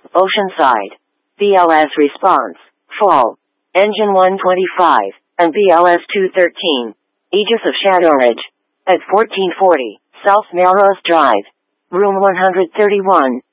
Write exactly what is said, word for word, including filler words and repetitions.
Oceanside. B L S response, fall. Engine one twenty-five, and B L S two thirteen. Aegis of Shadow Ridge. At fourteen forty, South Melrose Drive. Room one thirty-one.